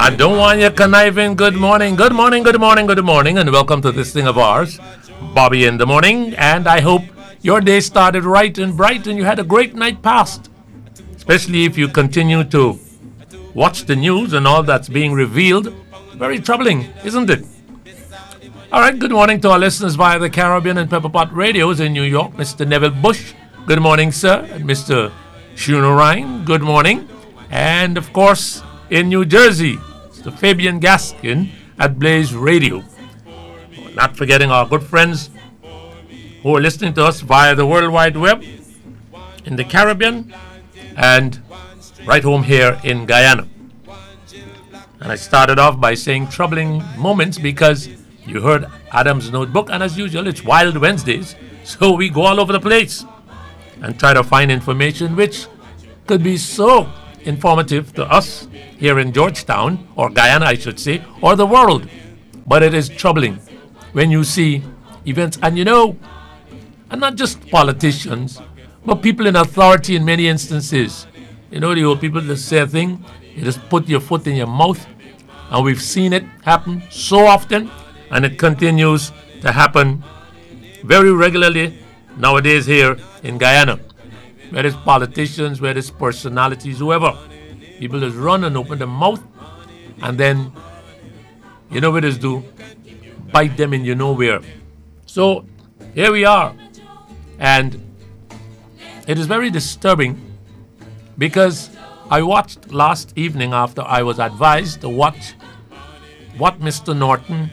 I don't want you conniving. Good morning, good morning, good morning, good morning, and welcome to this thing of ours, Bobby in the Morning. And I hope your day started right and bright and you had a great night past, especially if you continue to watch the news and all that's being revealed. Very troubling, isn't it? All right, good morning to our listeners via the Caribbean and Pepperpot radios in New York. Mr. Neville Bush, good morning, sir. And Mr. Shuna Ryan, good morning. And of course, in New Jersey, Mr. Fabian Gaskin at Blaze Radio. Not forgetting our good friends who are listening to us via the World Wide Web in the Caribbean and right home here in Guyana. And I started off by saying troubling moments because you heard Adam's Notebook, and as usual, it's Wild Wednesdays, so we go all over the place and try to find information which could be so informative to us here in Georgetown, or Guyana, I should say, or the world. But it is troubling when you see events, and and not just politicians, but people in authority in many instances. The old people that say a thing, you just put your foot in your mouth, and we've seen it happen so often, and it continues to happen very regularly nowadays here in Guyana. Whether it's politicians, whether it's personalities, whoever. People just run and open their mouth, and then, what they do? Bite them in where. So, here we are. And it is very disturbing because I watched last evening after I was advised to watch what Mr. Norton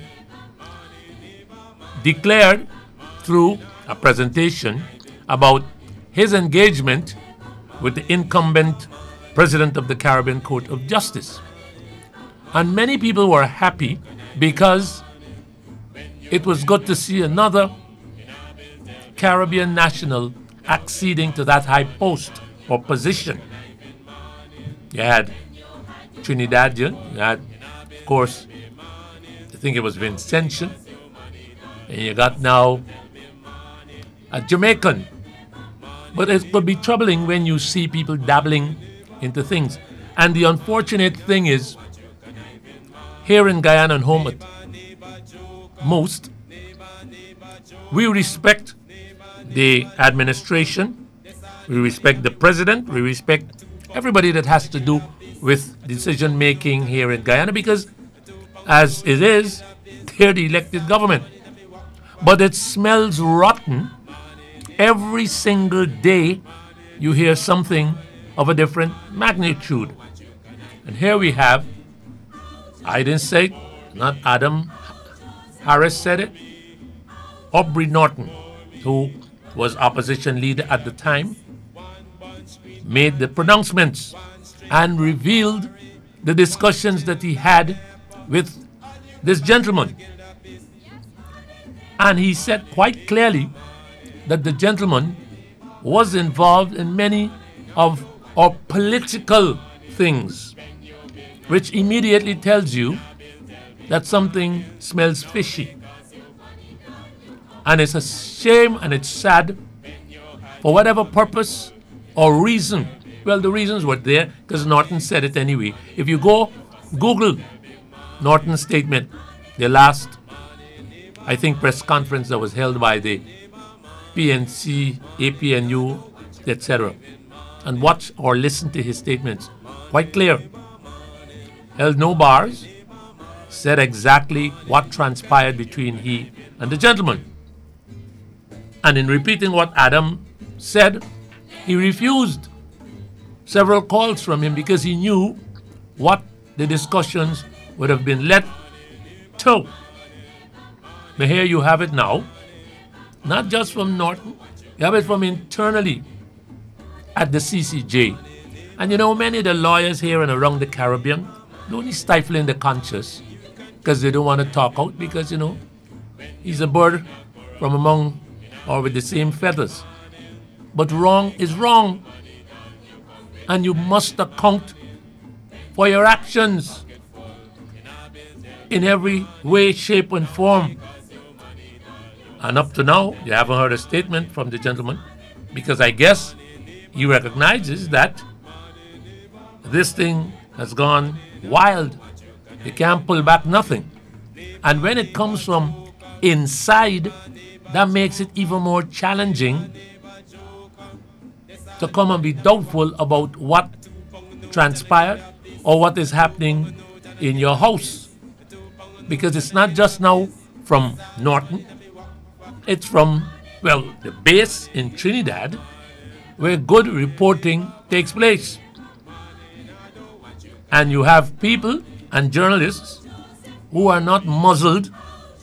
declared through a presentation about his engagement with the incumbent president of the Caribbean Court of Justice. And many people were happy because it was good to see another Caribbean national acceding to that high post or position. You had Trinidadian, you had, of course, I think it was Vincentian, and you got now a Jamaican. But it could be troubling when you see people dabbling into things. And the unfortunate thing is, here in Guyana and home at most, we respect the administration, we respect the president, we respect everybody that has to do with decision making here in Guyana because, as it is, they're the elected government. But it smells rotten. Every single day you hear something of a different magnitude. And here we have, I didn't say it, not Adam Harris said it, Aubrey Norton, who was opposition leader at the time, made the pronouncements and revealed the discussions that he had with this gentleman. And he said quite clearly that the gentleman was involved in many of our political things, which immediately tells you that something smells fishy. And it's a shame and it's sad for whatever purpose or reason. Well, the reasons were there because Norton said it anyway. If you go Google Norton's statement, the last, I think, press conference that was held by the PNC, APNU, etc., and watch or listen to his statements. Quite clear. Held no bars, said exactly what transpired between he and the gentleman. And in repeating what Adam said, he refused several calls from him because he knew what the discussions would have been led to. But here you have it now, not just from Norton, you have it from internally at the CCJ. And many of the lawyers here and around the Caribbean, they're only stifling the conscience because they don't want to talk out because, he's a bird from among or with the same feathers. But wrong is wrong. And you must account for your actions in every way, shape, and form. And up to now, you haven't heard a statement from the gentleman because I guess he recognizes that this thing has gone wild You can't pull back nothing. And when it comes from inside, that makes it even more challenging to come and be doubtful about what transpired or what is happening in your house. Because it's not just now from Norton, it's from, well, the base in Trinidad where good reporting takes place. And you have people and journalists who are not muzzled,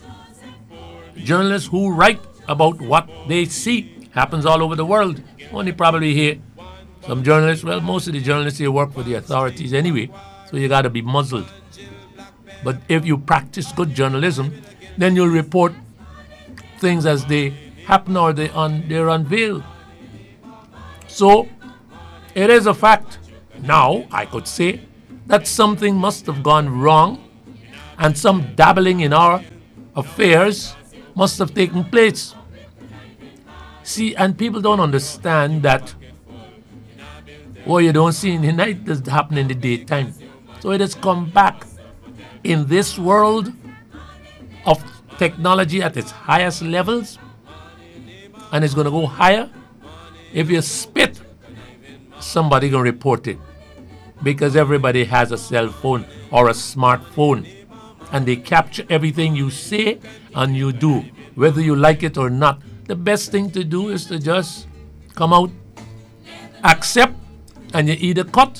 journalists who write about what they see. Happens all over the world. Only probably here. Some journalists, well, most of the journalists here work for the authorities anyway, so you got to be muzzled. But if you practice good journalism, then you'll report things as they happen or they're unveiled. So it is a fact. Now, I could say that something must have gone wrong and some dabbling in our affairs must have taken place. See, and people don't understand that what you don't see in the night does happen in the daytime. So it has come back in this world of technology at its highest levels, and it's going to go higher. If you spit, somebody going to report it because everybody has a cell phone or a smartphone, and they capture everything you say and you do, whether you like it or not. The best thing to do is to just come out, accept, and you either cut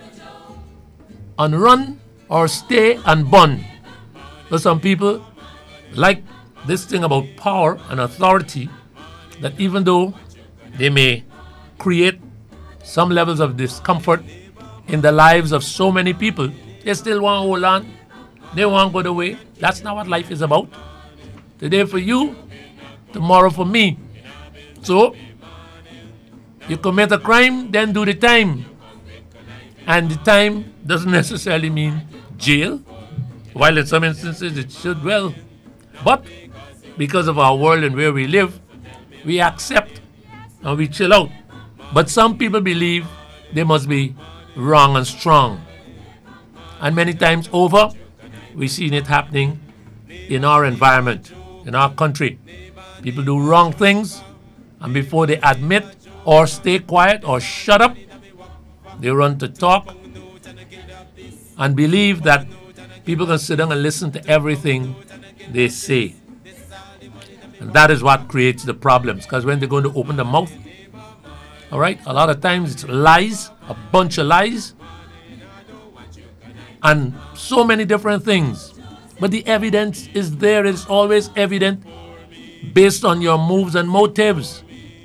and run or stay and bun. So some people like this thing about power and authority, that even though they may create some levels of discomfort in the lives of so many people, they still want to hold on. They want to go the way. That's not what life is about. Today for you, tomorrow for me. So, you commit a crime, then do the time. And the time doesn't necessarily mean jail, while in some instances it should well. But because of our world and where we live, we accept and we chill out. But some people believe they must be wrong and strong. And many times over, we've seen it happening in our environment, in our country. People do wrong things, and before they admit or stay quiet or shut up, they run to talk and believe that people can sit down and listen to everything they say. And that is what creates the problems, because when they're going to open the mouth, all right, a lot of times it's lies, a bunch of lies, and so many different things. But the evidence is there, it's always evident based on your moves and motives.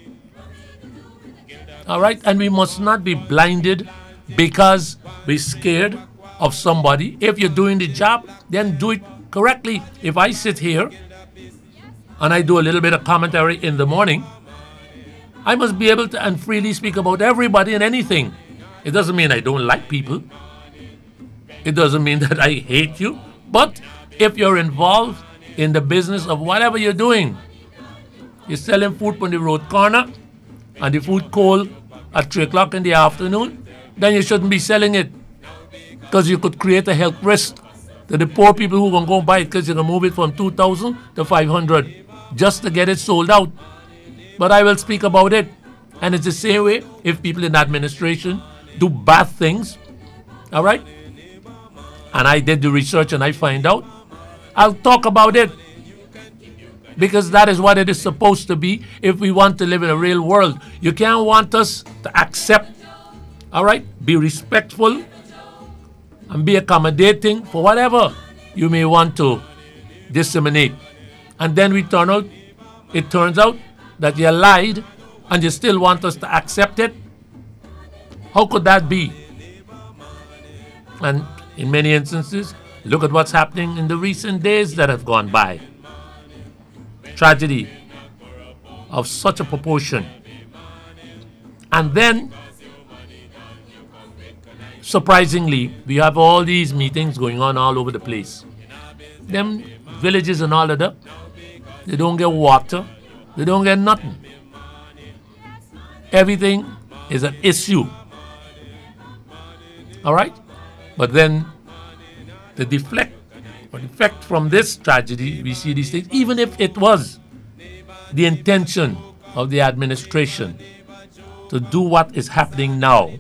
All right, and we must not be blinded because we're scared of somebody. If you're doing the job, then do it correctly. If I sit here and I do a little bit of commentary in the morning, I must be able to and freely speak about everybody and anything. It doesn't mean I don't like people. It doesn't mean that I hate you. But if you're involved in the business of whatever you're doing, you're selling food on the road corner and the food cold at 3 o'clock in the afternoon, then you shouldn't be selling it, because you could create a health risk to the poor people who are going to go buy it, because you're going to move it from 2,000 to 500 just to get it sold out. But I will speak about it. And it's the same way if people in administration do bad things, all right? And I did the research and I find out, I'll talk about it. Because that is what it is supposed to be if we want to live in a real world. You can't want us to accept, all right? Be respectful and be accommodating for whatever you may want to disseminate. And then it turns out that you lied and you still want us to accept it. How could that be? And in many instances, look at what's happening in the recent days that have gone by. Tragedy of such a proportion. And then, surprisingly, we have all these meetings going on all over the place. Them villages and all of that, they don't get water, they don't get nothing. Everything is an issue. All right? But then to deflect or defect from this tragedy, we see these things, even if it was the intention of the administration to do what is happening now.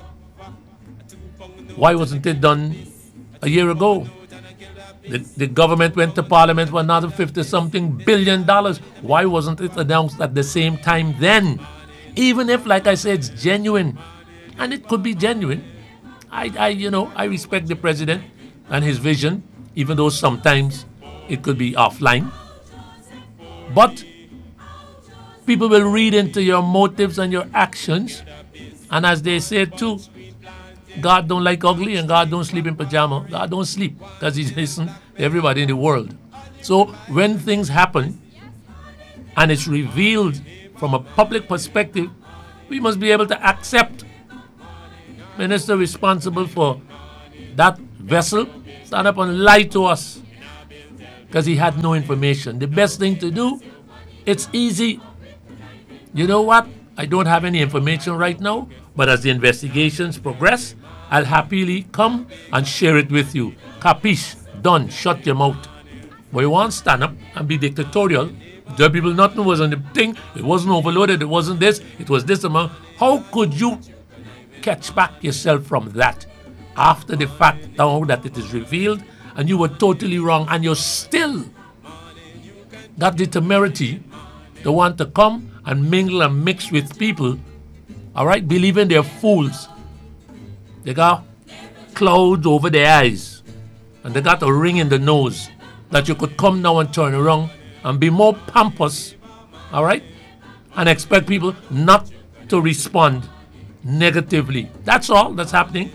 Why wasn't it done a year ago? The government went to Parliament for another 50-something billion dollars. Why wasn't it announced at the same time then? Even if, like I said, it's genuine, and it could be genuine. I respect the president and his vision, even though sometimes it could be offline. But people will read into your motives and your actions, and as they say too, God don't like ugly and God don't sleep in pajama. God don't sleep because He's listening to everybody in the world. So when things happen and it's revealed from a public perspective, we must be able to accept minister responsible for that vessel stand up and lie to us because he had no information. The best thing to do, it's easy. You know what? I don't have any information right now, but as the investigations progress, I'll happily come and share it with you. Capiche? Done. Shut your mouth. But you want to stand up and be dictatorial. The people nothing was on the thing. It wasn't overloaded. It wasn't this. It was this amount. How could you catch back yourself from that after the fact now that it is revealed and you were totally wrong and you're still got the temerity to want to come and mingle and mix with people, all right, believing they're fools. They got clouds over their eyes and they got a ring in the nose that you could come now and turn around and be more pompous, all right, and expect people not to respond negatively. That's all that's happening.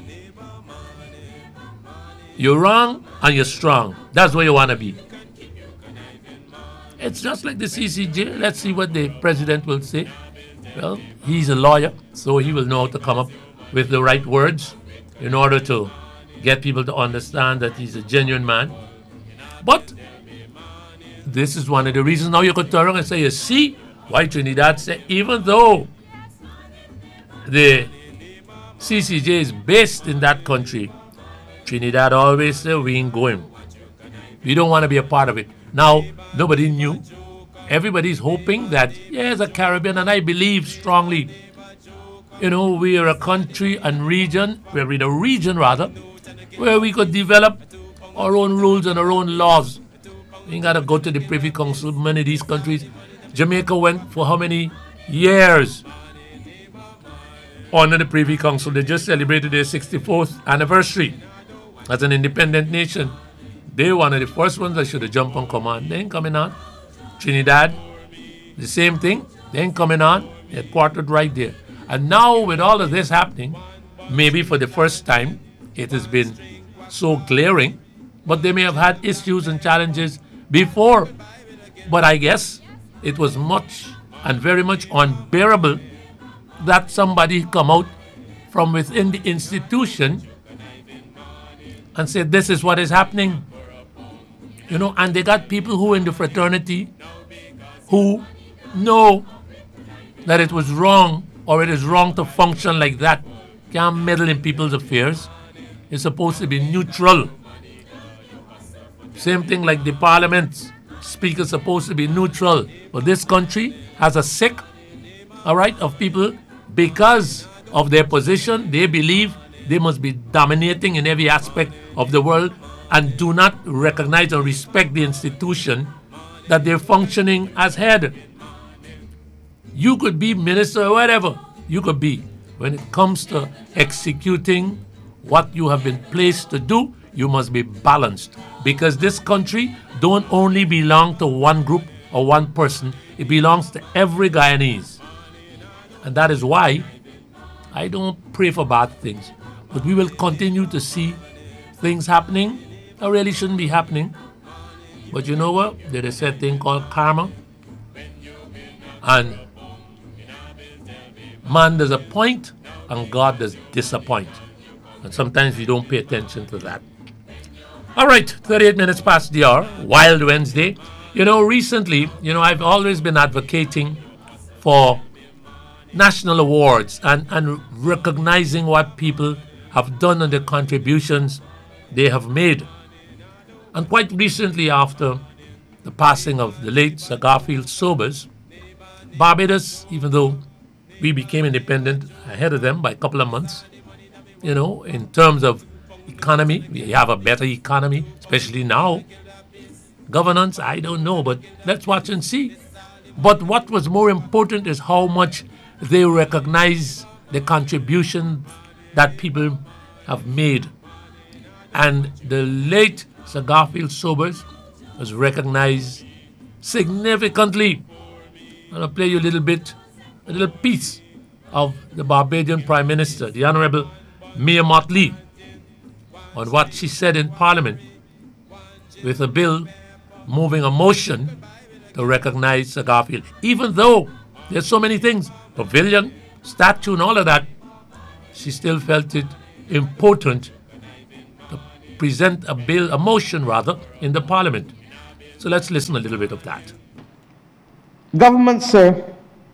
You're wrong and you're strong. That's where you want to be. It's just like the CCJ. Let's see what the president will say. Well, he's a lawyer, so he will know how to come up with the right words in order to get people to understand that he's a genuine man. But this is one of the reasons now you could turn around and say, you see why Trinidad said, even though the CCJ is based in that country, Trinidad always said, we ain't going. We don't want to be a part of it. Now, nobody knew. Everybody's hoping that, as a Caribbean, and I believe strongly, we are a country and region, we're in a region rather, where we could develop our own rules and our own laws. We ain't got to go to the Privy Council. Many of these countries, Jamaica went for how many years under the Privy Council? They just celebrated their 64th anniversary as an independent nation. They were one of the first ones that should have jumped on command. They ain't coming on. Trinidad, the same thing. They ain't coming on. They're quartered right there. And now with all of this happening, maybe for the first time, it has been so glaring, but they may have had issues and challenges before. But I guess it was much and very much unbearable that somebody come out from within the institution and said, this is what is happening. And they got people who in the fraternity who know that it was wrong or it is wrong to function like that. Can't meddle in people's affairs. It's supposed to be neutral. Same thing like the parliament. Speaker is supposed to be neutral. But this country has a sick, all right, of people because of their position. They believe they must be dominating in every aspect of the world and do not recognize or respect the institution that they're functioning as head. You could be minister or whatever you could be. When it comes to executing what you have been placed to do, you must be balanced. Because this country don't only belong to one group or one person. It belongs to every Guyanese. And that is why I don't pray for bad things. But we will continue to see things happening that really shouldn't be happening. But you know what? There's a certain thing called karma. And man does appoint and God does disappoint. And sometimes we don't pay attention to that. All right, 38 minutes past the hour, Wild Wednesday. Recently, I've always been advocating for national awards and recognizing what people have done and the contributions they have made And quite recently, after the passing of the late Sir Garfield Sobers, Barbados, even though we became independent ahead of them by a couple of months, in terms of economy, we have a better economy, especially now. Governance, I don't know, but let's watch and see. But what was more important is how much they recognize the contribution that people have made. And the late Sir Garfield Sobers was recognized significantly. I'm going to play you a little piece of the Barbadian Prime Minister, the Honorable Mia Mottley, on what she said in Parliament with a bill moving a motion to recognize Sir Garfield. Even though there's so many things, pavilion, statue, and all of that, she still felt it important to present a motion rather, in the Parliament. So let's listen a little bit of that. Government, sir,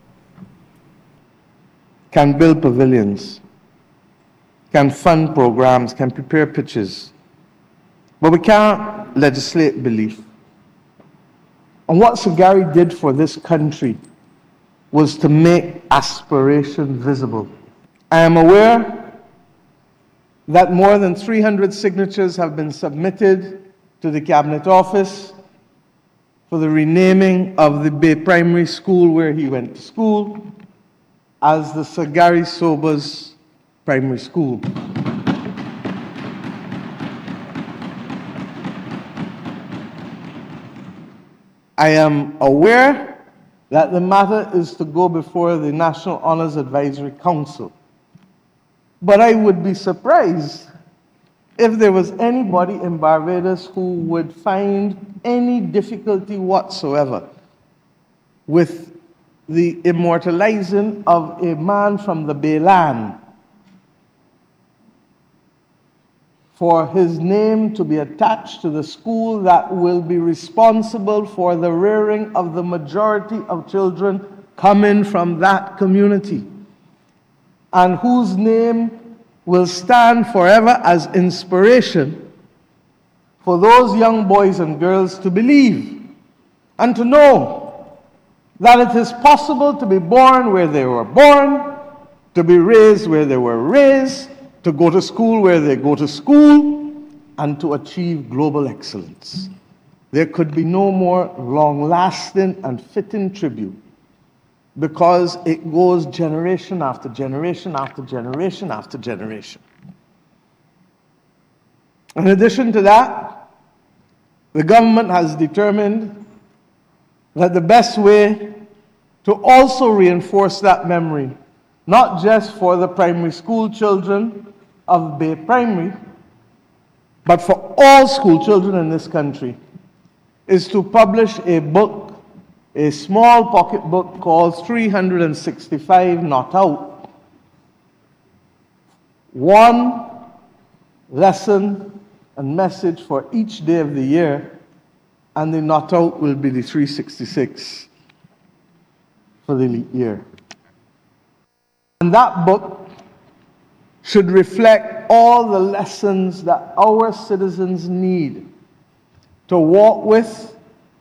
can build pavilions, can fund programs, can prepare pitches, but we can't legislate belief. And what Sir Gary did for this country was to make aspiration visible. I am aware that more than 300 signatures have been submitted to the Cabinet Office for the renaming of the Bay Primary School where he went to school as the Sir Gary Sobers Primary School. I am aware that the matter is to go before the National Honours Advisory Council. But I would be surprised if there was anybody in Barbados who would find any difficulty whatsoever with the immortalizing of a man from the Bayland for his name to be attached to the school that will be responsible for the rearing of the majority of children coming from that community, and whose name will stand forever as inspiration for those young boys and girls to believe and to know that it is possible to be born where they were born, to be raised where they were raised, to go to school where they go to school, and to achieve global excellence. There could be no more long-lasting and fitting tribute, because it goes generation after generation after generation after generation. In addition to that, the government has determined that the best way to also reinforce that memory, not just for the primary school children of Bay Primary, but for all school children in this country, is to publish a book, a small pocket book called 365 Not Out. One lesson and message for each day of the year, and the not out will be the 366 for the year. And that book should reflect all the lessons that our citizens need to walk with,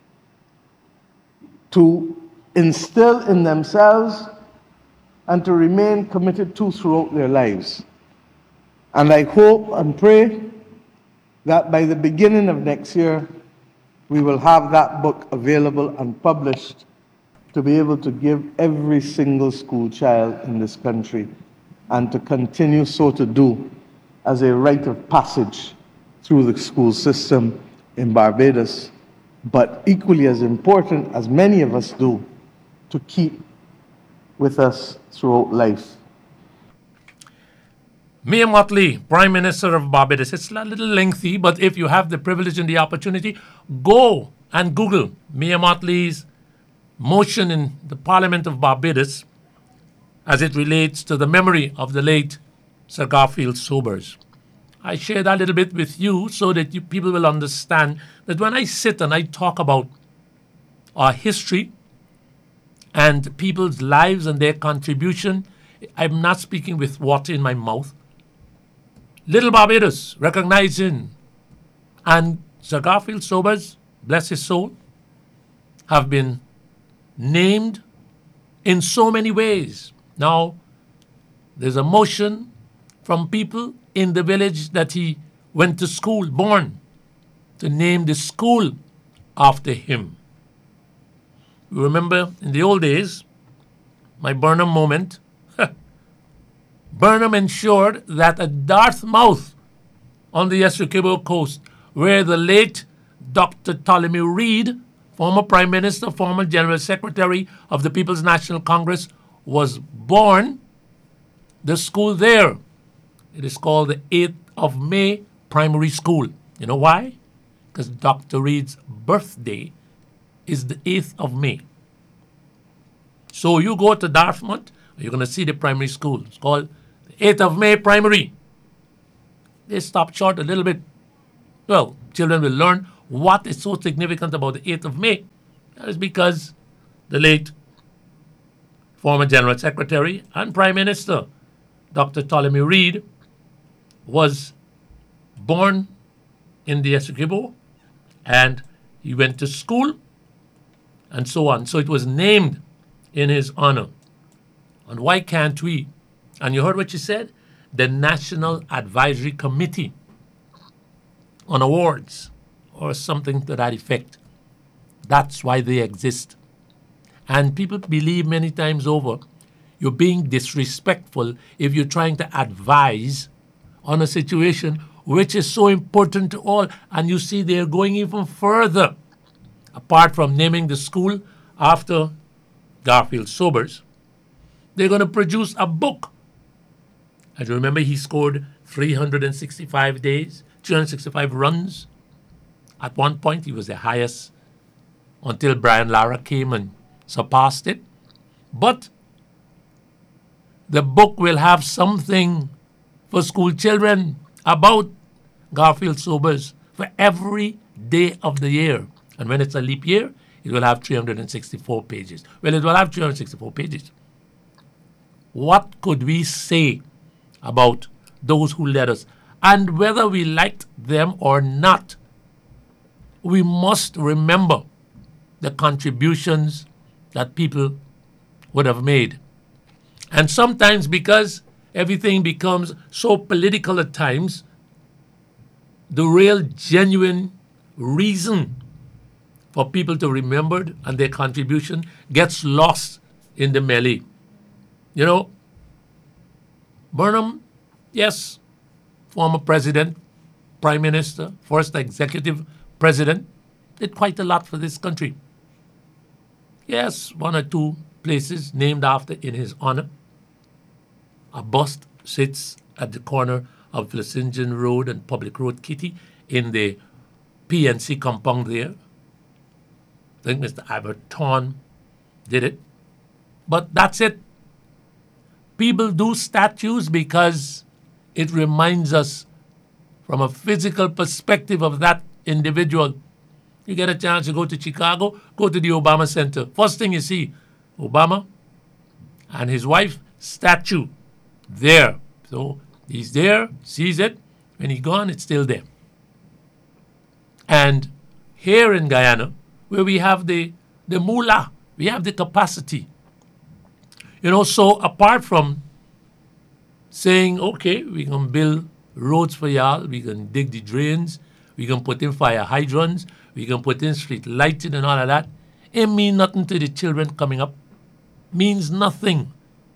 to instill in themselves, and to remain committed to throughout their lives. And I hope and pray that by the beginning of next year, we will have that book available and published to be able to give every single school child in this country, and to continue so to do as a rite of passage through the school system in Barbados, but equally as important, as many of us do, to keep with us throughout life. Mia Mottley, Prime Minister of Barbados. It's a little lengthy, but if you have the privilege and the opportunity, go and Google Mia Mottley's motion in the Parliament of Barbados as it relates to the memory of the late Sir Garfield Sobers. I share that a little bit with you so that people will understand that when I sit and I talk about our history and people's lives and their contribution, I'm not speaking with water in my mouth. Little Barbados recognizing and Sir Garfield Sobers, bless his soul, have been named in so many ways. Now, there's a motion from people in the village that he went to school, born, to name the school after him. You remember in the old days, my Burnham moment, Burnham ensured that at Dartmouth on the Essequibo coast, where the late Dr. Ptolemy Reed, former Prime Minister, former General Secretary of the People's National Congress, was born, the school there, it is called the 8th of May Primary School. You know why? Because Dr. Reed's birthday is the 8th of May. So you go to Dartmouth, you're going to see the primary school. It's called the 8th of May Primary. They stopped short a little bit. Well, children will learn what is so significant about the 8th of May. That is because the late former General Secretary and Prime Minister, Dr. Ptolemy Reed, was born in the Essequibo, and he went to school, and so on. So it was named in his honor. And why can't we? And you heard what she said? The National Advisory Committee on Awards, or something to that effect. That's why they exist. And people believe many times over, you're being disrespectful if you're trying to advise on a situation which is so important to all. And you see, they're going even further. Apart from naming the school after Garfield Sobers, they're going to produce a book. And remember, he scored 365 days, 365 runs. At one point, he was the highest until Brian Lara came and surpassed it. But the book will have something for school children about Garfield Sobers for every day of the year. And when it's a leap year, it will have 364 pages. Well, it will have 364 pages. What could we say about those who led us? And whether we liked them or not, we must remember the contributions that people would have made. And sometimes, because everything becomes so political at times, the real genuine reason for people to remember and their contribution gets lost in the melee. You know, Burnham, yes, former president, prime minister, first executive president, did quite a lot for this country. Yes, one or two places named after in his honor. A bust sits at the corner of Vlisingen Road and Public Road, Kitty, in the PNC compound there. I think Mr. Aberton did it. But that's it. People do statues because it reminds us from a physical perspective of that individual. You get a chance to go to Chicago, go to the Obama Center. First thing you see, Obama and his wife, statue there. So he's there, sees it. When he's gone, it's still there. And here in Guyana, where we have the moolah, we have the capacity. You know, so apart from saying, okay, we can build roads for y'all, we can dig the drains, we can put in fire hydrants, we can put in street lighting and all of that, it means nothing to the children coming up. Means nothing.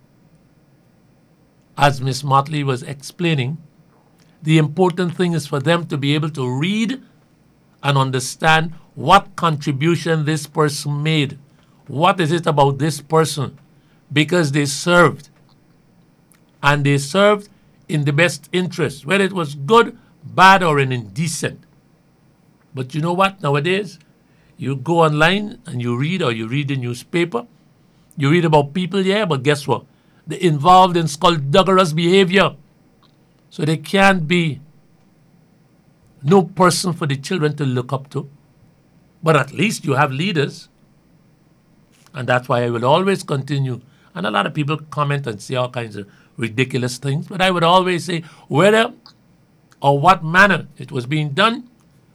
As Miss Motley was explaining, the important thing is for them to be able to read and understand what contribution this person made. What is it about this person? Because they served. And they served in the best interest, whether it was good, bad, or an indecent. But you know what? Nowadays, you go online and you read, or you read the newspaper. You read about people, yeah, but guess what? They're involved in skullduggerous behavior. So there can't be no person for the children to look up to. But at least you have leaders. And that's why I will always continue. And a lot of people comment and say all kinds of ridiculous things. But I would always say, whether or what manner it was being done,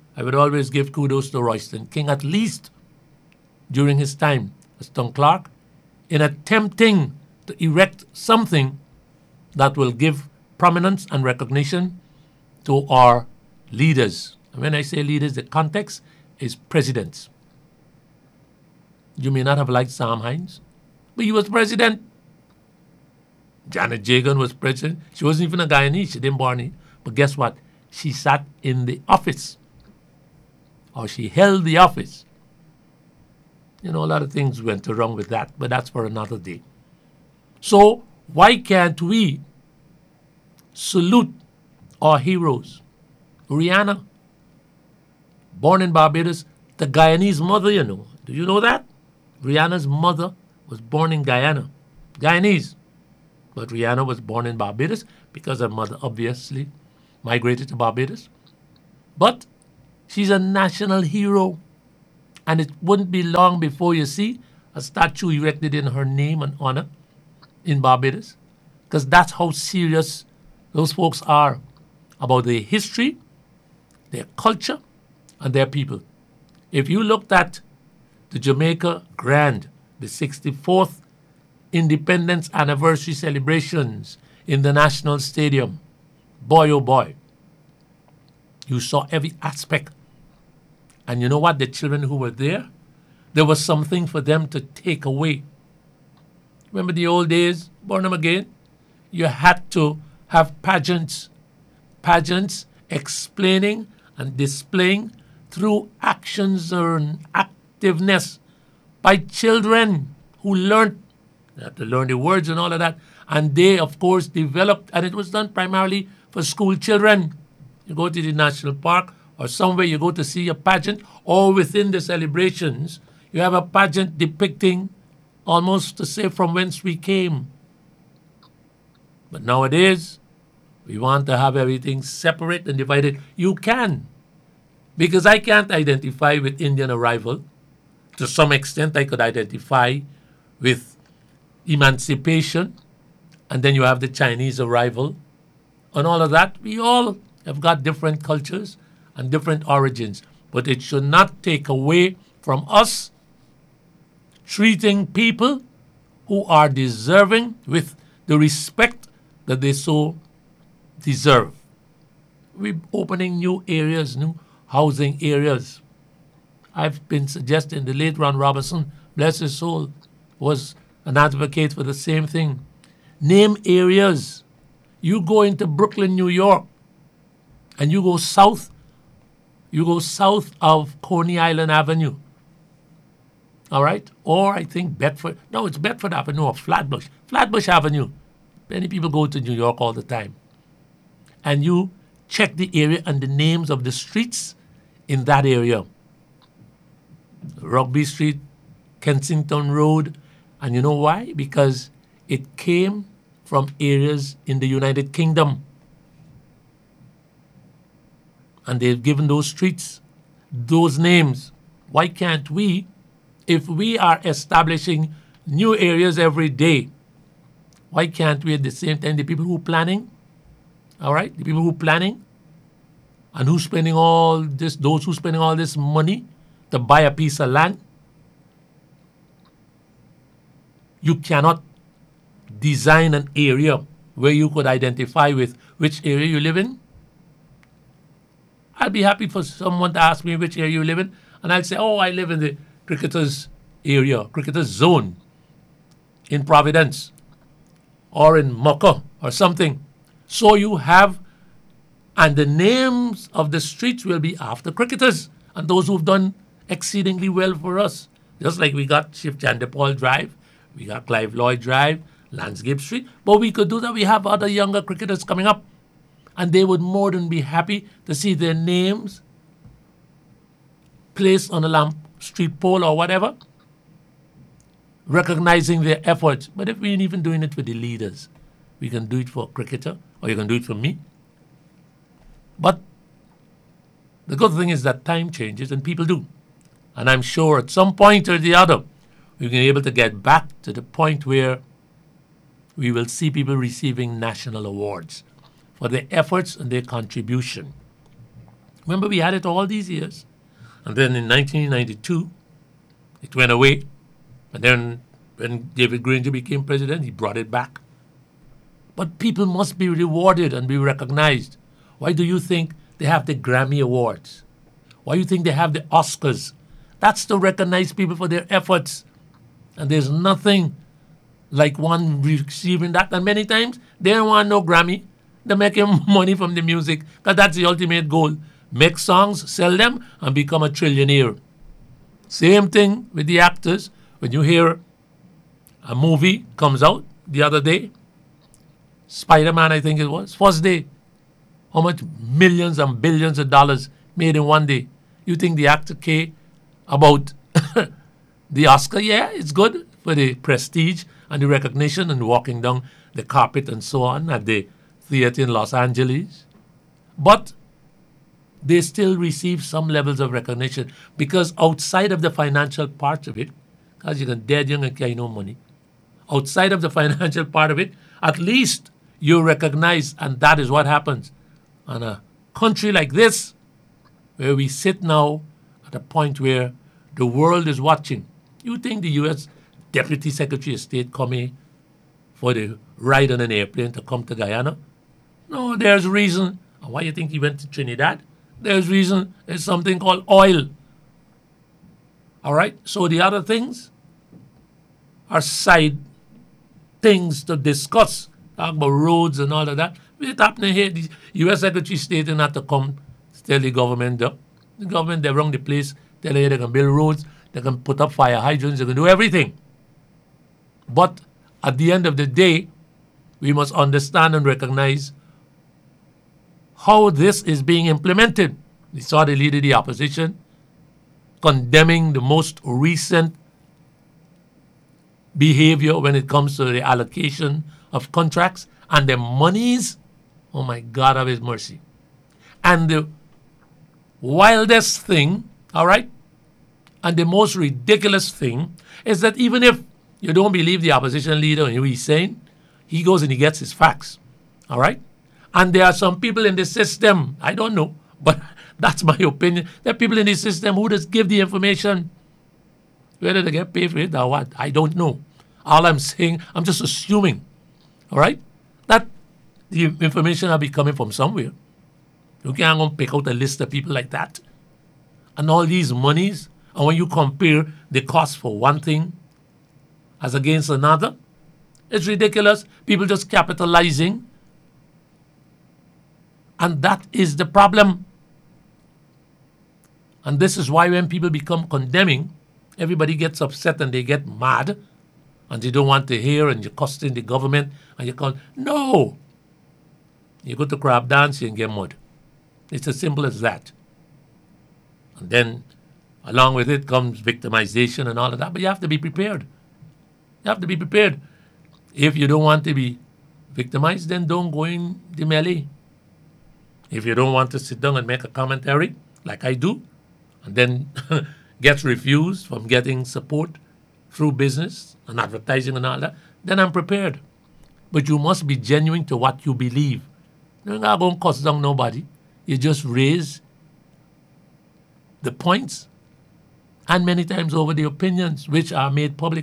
I would always give kudos to Royston King, at least during his time as town clerk, in attempting to erect something that will give prominence and recognition to our leaders. And when I say leaders, the context is presidents. You may not have liked Sam Hines, but he was president. Janet Jagan was president. She wasn't even a Guyanese. She didn't born here. But guess what? She sat in the office, or she held the office. You know, a lot of things went wrong with that, but that's for another day. So why can't we salute our heroes? Rihanna, born in Barbados, the Guyanese mother, you know. Do you know that? Rihanna's mother was born in Guyana, Guyanese. But Rihanna was born in Barbados because her mother obviously migrated to Barbados. But she's a national hero. And it wouldn't be long before you see a statue erected in her name and honor in Barbados. Because that's how serious those folks are about their history, their culture, and their people. If you looked at the Jamaica Grand, the 64th Independence Anniversary celebrations in the National Stadium, boy oh boy, you saw every aspect. And you know what? The children who were there was something for them to take away. Remember the old days, Burnham again? You had to have pageants explaining and displaying through actions and activeness by children who learned. They had to learn the words and all of that. And they, of course, developed, and it was done primarily for school children. You go to the national park or somewhere, you go to see a pageant, or within the celebrations, you have a pageant depicting almost to say from whence we came. But nowadays, we want to have everything separate and divided. You can, because I can't identify with Indian arrival. To some extent, I could identify with emancipation, and then you have the Chinese arrival, and all of that. We all have got different cultures and different origins, but it should not take away from us treating people who are deserving with the respect that they so deserve. We're opening new areas, new housing areas. I've been suggesting, the late Ron Robinson, bless his soul, was an advocate for the same thing. Name areas. You go into Brooklyn, New York, and you go south of Coney Island Avenue. All right? Or I think Bedford. No, it's Bedford Avenue or Flatbush. Flatbush Avenue. Many people go to New York all the time. And you check the area and the names of the streets in that area. Rugby Street, Kensington Road. And you know why? Because it came from areas in the United Kingdom. And they've given those streets those names. Why can't we, if we are establishing new areas every day, why can't we at the same time, the people who are planning, all right, the people who are planning and who's spending all this, those who are spending all this money to buy a piece of land, you cannot design an area where you could identify with which area you live in. I'd be happy for someone to ask me which area you live in, and I'd say, oh, I live in the cricketers area, cricketers zone in Providence or in Mocha or something. So you have, and the names of the streets will be after cricketers and those who've done exceedingly well for us. Just like we got Chief Jan DePaul Drive, we got Clive Lloyd Drive, Landscape Street, but we could do that. We have other younger cricketers coming up, and they would more than be happy to see their names placed on a lamp street pole or whatever, recognizing their efforts. But if we ain't even doing it for the leaders, we can do it for a cricketer, or you can do it for me. But the good thing is that time changes and people do. And I'm sure at some point or the other, we're going to be able to get back to the point where we will see people receiving national awards for their efforts and their contribution. Remember, we had it all these years. And then in 1992, it went away. And then when David Granger became president, he brought it back. But people must be rewarded and be recognized. Why do you think they have the Grammy Awards? Why do you think they have the Oscars? That's to recognize people for their efforts. And there's nothing like one receiving that. And many times, they don't want no Grammy. They're making money from the music because that's the ultimate goal. Make songs, sell them, and become a trillionaire. Same thing with the actors. When you hear a movie comes out the other day, Spider-Man, I think it was, first day, how much millions and billions of dollars made in one day. You think the actor care about the Oscar? Yeah, it's good for the prestige and the recognition and walking down the carpet and so on at the theater in Los Angeles. But they still receive some levels of recognition because outside of the financial part of it, because you can dead young and carry no money, outside of the financial part of it, at least you recognize, and that is what happens. In a country like this, where we sit now at a point where the world is watching, you think the U.S. Deputy Secretary of State coming for the ride on an airplane to come to Guyana? No, there's reason. And why you think he went to Trinidad? There's reason. There's something called oil. All right? So the other things are side things to discuss. Talk about roads and all of that. What's happening here? The U.S. Secretary of State not to come tell the government, though. The government, they run the place, tell you they can build roads, they can put up fire hydrants, they can do everything. But at the end of the day, we must understand and recognize how this is being implemented. We saw the leader of the opposition condemning the most recent behavior when it comes to the allocation of contracts and the monies. Oh my God of His mercy. And the wildest thing, all right, and the most ridiculous thing is that even if you don't believe the opposition leader and what he's saying, he goes and he gets his facts, all right? And there are some people in the system, I don't know, but that's my opinion. There are people in the system who just give the information. Whether they get paid for it or what, I don't know. All I'm saying, I'm just assuming, all right, that the information will be coming from somewhere. You can't go pick out a list of people like that. And all these monies, and when you compare the cost for one thing as against another, it's ridiculous. People just capitalizing. And that is the problem. And this is why when people become condemning, everybody gets upset and they get mad and they don't want to hear and you're costing the government and you call, no. You go to crab dance and get mud. It's as simple as that. And then along with it comes victimization and all of that. But you have to be prepared. You have to be prepared. If you don't want to be victimized, then don't go in the melee. If you don't want to sit down and make a commentary, like I do, and then gets refused from getting support through business and advertising and all that, then I'm prepared. But you must be genuine to what you believe. You're not going to cuss down nobody. You just raise the points and many times over the opinions which are made public.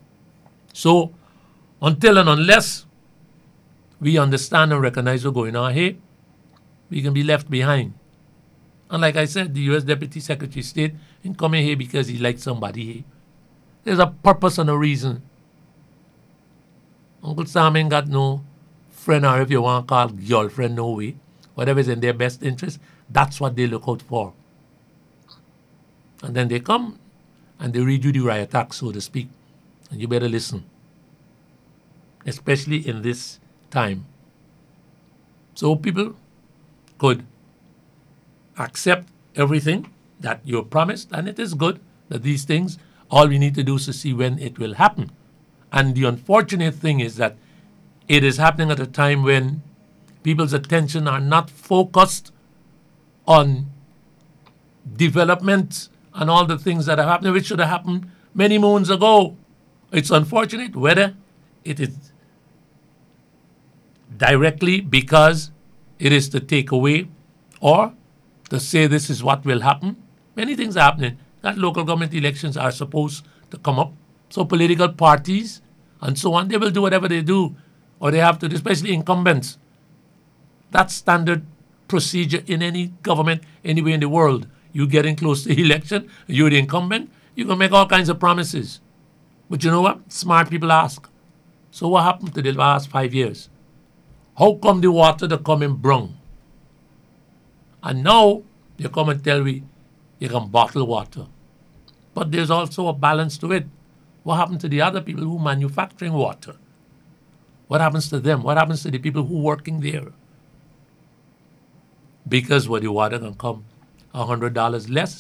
So until and unless we understand and recognize what's going on here, we can be left behind. And like I said, the U.S. Deputy Secretary of State ain't coming here because he likes somebody here. There's a purpose and a reason. Uncle Sam ain't got no friend, or if you want to call girlfriend, no way. Whatever is in their best interest, that's what they look out for. And then they come and they read you the riot act, so to speak. And you better listen. Especially in this time. So people could accept everything that you're promised, and it is good that these things, all we need to do is to see when it will happen. And the unfortunate thing is that it is happening at a time when people's attention are not focused on development and all the things that are happening, which should have happened many moons ago. It's unfortunate whether it is directly because it is to take away or to say this is what will happen. Many things are happening. That local government elections are supposed to come up. So political parties and so on, they will do whatever they do, or they have to, especially incumbents. That's standard procedure in any government anywhere in the world. You getting close to the election, you're the incumbent, you can make all kinds of promises. But you know what? Smart people ask. So what happened to the last 5 years? How come the water to come in brown? And now they come and tell me you can bottle water. But there's also a balance to it. What happened to the other people who manufacturing water? What happens to them? What happens to the people who working there? Because where the water can come $100 less,